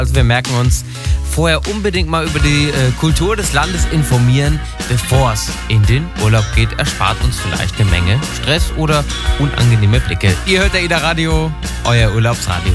Also wir merken uns, vorher unbedingt mal über die Kultur des Landes informieren, bevor es in den Urlaub geht. Erspart uns vielleicht eine Menge Stress oder unangenehme Blicke. Ihr hört der Ida Radio, euer Urlaubsradio.